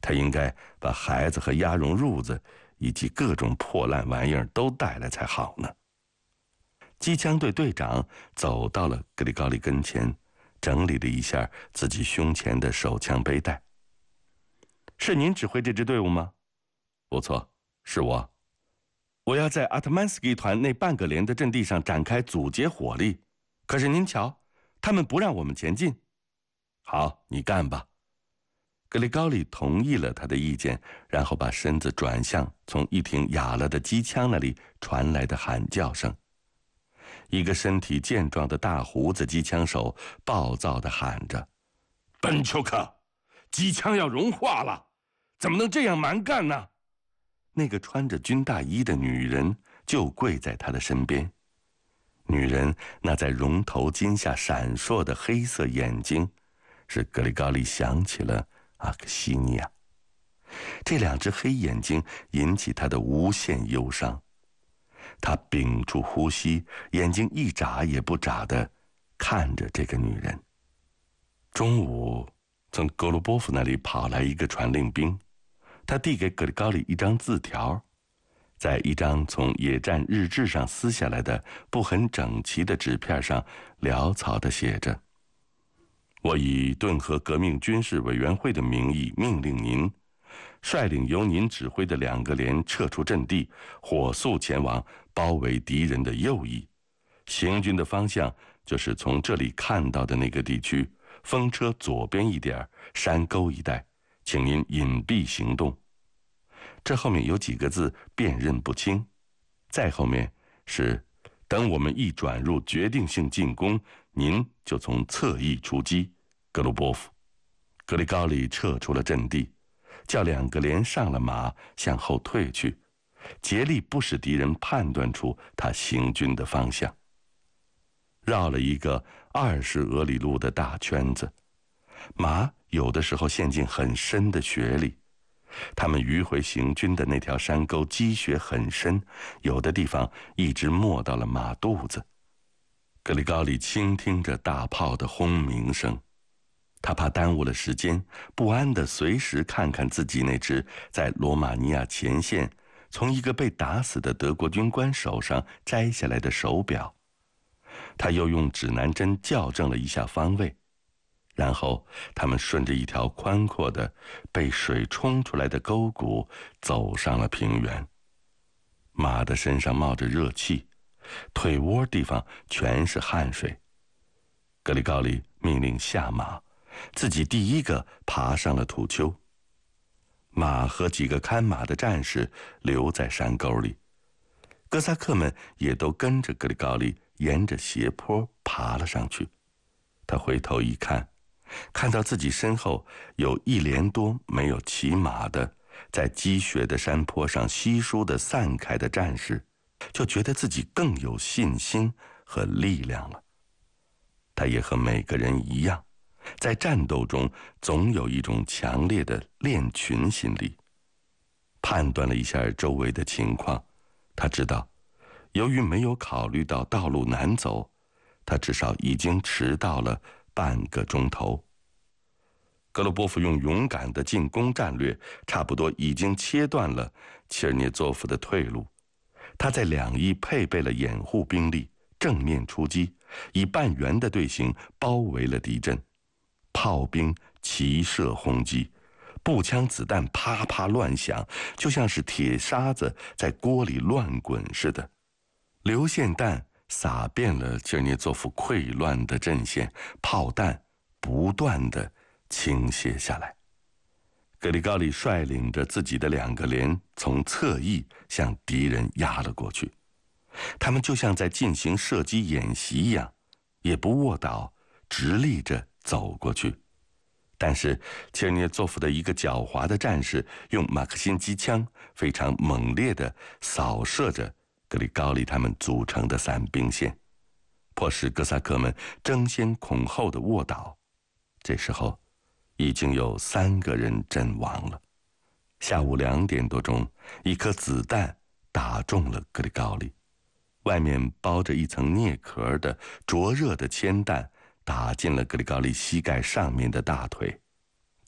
他应该把孩子和鸭绒褥子以及各种破烂玩意儿都带来才好呢。机枪队队长走到了格里高利跟前，整理了一下自己胸前的手枪背带。是您指挥这支队伍吗？不错，是我。我要在阿特曼斯基团那半个连的阵地上展开阻截火力，可是您瞧，他们不让我们前进。好，你干吧。格里高利同意了他的意见，然后把身子转向从一挺哑了的机枪那里传来的喊叫声。一个身体健壮的大胡子机枪手暴躁地喊着：“本丘克，机枪要融化了，怎么能这样蛮干呢？”那个穿着军大衣的女人就跪在他的身边。女人那在绒头巾下闪烁的黑色眼睛，使格里高利想起了阿克西尼亚。这两只黑眼睛引起他的无限忧伤。他屏住呼吸，眼睛一眨也不眨地看着这个女人。中午，从格鲁波夫那里跑来一个传令兵，他递给格里高利一张字条，在一张从野战日志上撕下来的不很整齐的纸片上潦草地写着：“我以顿河革命军事委员会的名义命令您，率领由您指挥的2个连撤出阵地，火速前往包围敌人的右翼。行军的方向就是从这里看到的那个地区，风车左边一点，山沟一带，请您隐蔽行动。”这后面有几个字辨认不清，再后面是：“等我们一转入决定性进攻，您就从侧翼出击。格鲁波夫。”格里高利撤出了阵地，叫2个连上了马，向后退去，竭力不使敌人判断出他行军的方向。绕了一个20俄里路的大圈子，马有的时候陷进很深的雪里。他们迂回行军的那条山沟积雪很深，有的地方一直没到了马肚子。格里高利倾听着大炮的轰鸣声，他怕耽误了时间，不安地随时看看自己那只在罗马尼亚前线从一个被打死的德国军官手上摘下来的手表。他又用指南针校正了一下方位，然后他们顺着一条宽阔的被水冲出来的沟谷走上了平原。马的身上冒着热气，腿窝地方全是汗水。格里高利命令下马，自己第一个爬上了土丘。马和几个看马的战士留在山沟里，哥萨克们也都跟着格里高利沿着斜坡爬了上去。他回头一看，看到自己身后有1连多没有骑马的，在积雪的山坡上稀疏的散开的战士，就觉得自己更有信心和力量了。他也和每个人一样，在战斗中总有一种强烈的练群心理。判断了一下周围的情况，他知道，由于没有考虑到道路难走，他至少已经迟到了半个钟头。格鲁波夫用勇敢的进攻战略，差不多已经切断了切尔涅佐夫的退路。他在2翼配备了掩护兵力，正面出击，以半圆的队形包围了敌阵。炮兵齐射轰击，步枪子弹啪啪乱响，就像是铁沙子在锅里乱滚似的。流线弹洒遍了切尔涅佐夫溃乱的阵线，炮弹不断地倾泻下来。格里高利率领着自己的2个连从侧翼向敌人压了过去，他们就像在进行射击演习一样，也不卧倒，直立着走过去。但是切尔涅佐夫的一个狡猾的战士用马克沁机枪非常猛烈地扫射着格里高利他们组成的伞兵线，迫使哥萨克们争先恐后地卧倒。这时候已经有3个人阵亡了。下午2点多钟，一颗子弹打中了格里高利，外面包着一层镍壳的灼热的铅弹打进了格里高利膝盖上面的大腿。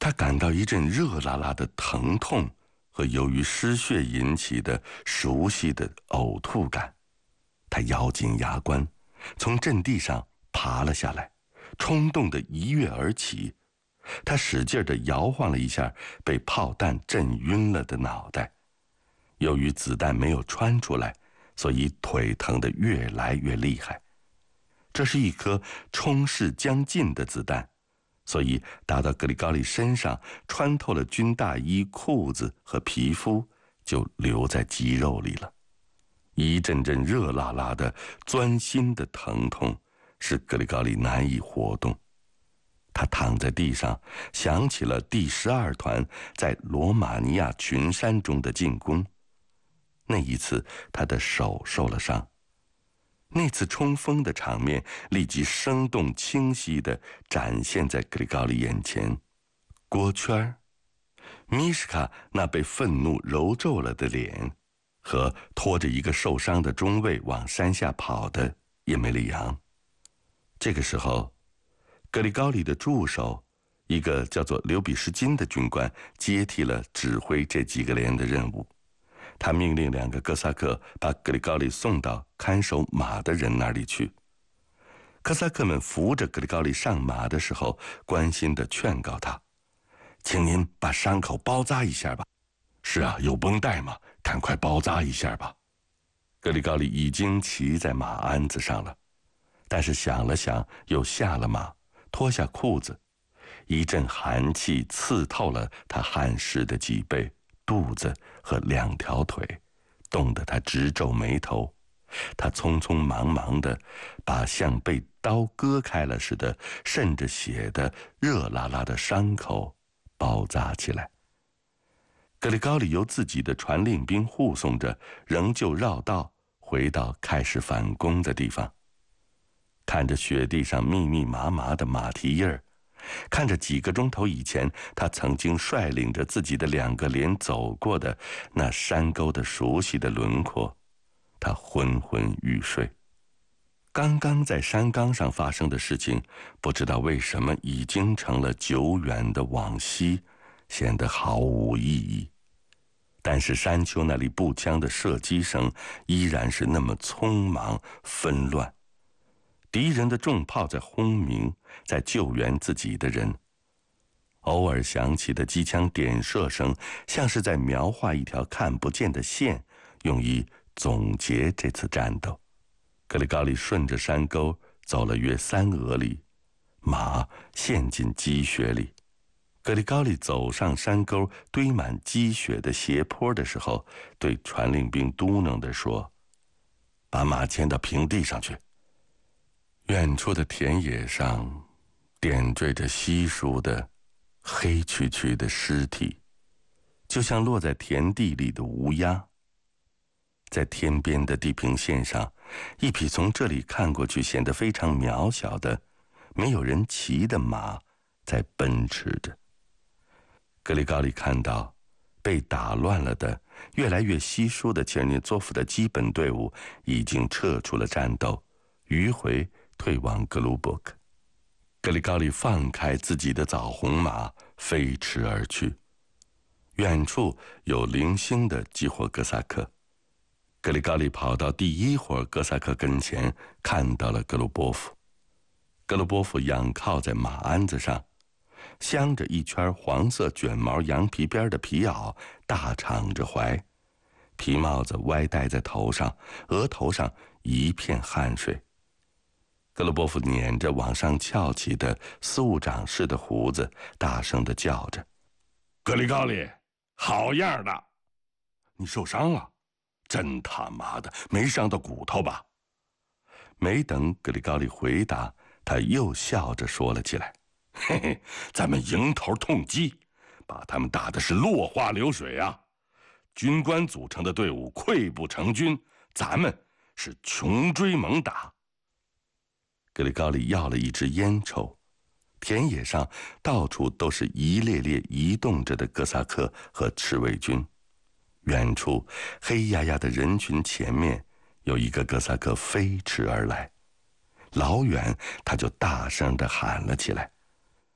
他感到一阵热辣辣的疼痛和由于失血引起的熟悉的呕吐感。他咬紧牙关，从阵地上爬了下来，冲动地一跃而起。他使劲地摇晃了一下被炮弹震晕了的脑袋。由于子弹没有穿出来，所以腿疼得越来越厉害。这是一颗冲势将近的子弹，所以打到格里高利身上，穿透了军大衣、裤子和皮肤，就留在肌肉里了。一阵阵热辣辣的钻心的疼痛使格里高利难以活动。他躺在地上，想起了第12团在罗马尼亚群山中的进攻。那一次他的手受了伤。那次冲锋的场面立即生动清晰地展现在格里高利眼前。锅圈，米什卡那被愤怒揉皱了的脸，和拖着一个受伤的中尉往山下跑的叶梅里扬。这个时候，格里高利的助手，一个叫做刘比什金的军官，接替了指挥这几个连的任务。他命令2个哥萨克把格里高利送到看守马的人那里去。哥萨克们扶着格里高利上马的时候，关心地劝告他：“请您把伤口包扎一下吧。”“是啊，有绷带吗？赶快包扎一下吧。”格里高利已经骑在马鞍子上了，但是想了想，又下了马，脱下裤子。一阵寒气刺透了他汗湿的脊背、肚子和2条腿，冻得他直皱眉头。他匆匆忙忙地把像被刀割开了似的渗着血的热辣辣的伤口包扎起来。格里高利由自己的传令兵护送着，仍旧绕道回到开始反攻的地方。看着雪地上密密麻麻的马蹄印儿，看着几个钟头以前他曾经率领着自己的2个连走过的那山沟的熟悉的轮廓，他昏昏欲睡。刚刚在山岗上发生的事情，不知道为什么已经成了久远的往昔，显得毫无意义。但是山丘那里步枪的射击声依然是那么匆忙纷乱，敌人的重炮在轰鸣，在救援自己的人。偶尔响起的机枪点射声，像是在描画一条看不见的线，用以总结这次战斗。格里高利顺着山沟走了约3俄里，马陷进积雪里。格里高利走上山沟堆满积雪的斜坡的时候，对传令兵嘟囔地说：“把马牵到平地上去。”远处的田野上点缀着稀疏的黑黢黢的尸体，就像落在田地里的乌鸦。在天边的地平线上，一匹从这里看过去显得非常渺小的、没有人骑的马在奔驰着。格里高利看到被打乱了的、越来越稀疏的切尔涅佐夫的基本队伍已经撤出了战斗，迂回退往格鲁伯克。格里高利放开自己的枣红马，飞驰而去。远处有零星的几伙哥萨克。格里高利跑到第1伙哥萨克跟前，看到了格鲁波夫。格鲁波夫仰靠在马鞍子上，镶着一圈黄色卷毛羊皮边的皮袄，大敞着怀，皮帽子歪戴在头上，额头上一片汗水。格鲁波夫捻着往上翘起的司务长似的胡子，大声地叫着：“格里高利，好样的！你受伤了？真他妈的，没伤到骨头吧？”没等格里高利回答，他又笑着说了起来：“嘿嘿，咱们迎头痛击，把他们打的是落花流水啊！军官组成的队伍溃不成军，咱们是穷追猛打。”格里高利要了一支烟抽，田野上到处都是一列列移动着的哥萨克和赤卫军。远处黑压压的人群前面有一个哥萨克飞驰而来，老远他就大声地喊了起来。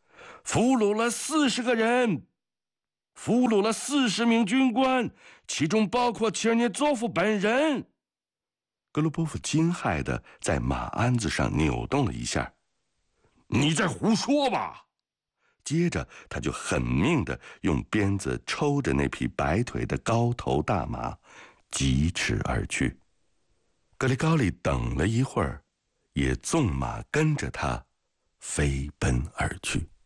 俘虏了40个人，俘虏了40名军官，其中包括切尔涅佐夫本人。格鲁波夫惊骇地在马鞍子上扭动了一下。你在胡说吧？接着他就狠命地用鞭子抽着那匹白腿的高头大马，疾驰而去。格里高利等了一会儿，也纵马跟着他飞奔而去。